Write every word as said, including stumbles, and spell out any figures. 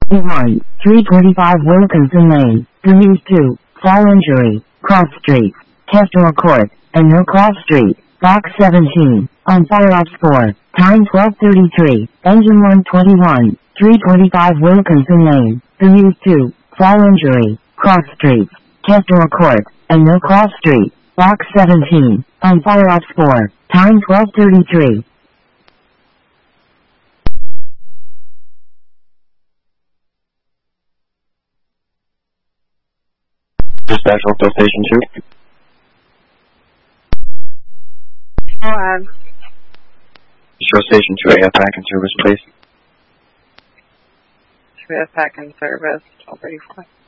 one, three twenty-five Wilkinson Lane, Bermuse two, Fall Injury, Cross Street, Kestor Court, and No Cross Street, Box seventeen, on Fire Ops four, time twelve thirty-three, engine one twenty-one, three twenty-five Wilkinson Lane, Bermuse two, Fall Injury, Cross Street, Kestor Court, and No Cross Street, Box seventeen, on Fire Ops four, time twelve thirty-three. Dispatch Oakville Station two. Go ahead. Show Station two, A F Pack and service, please. Should we have pack in service, twelve thirty-four.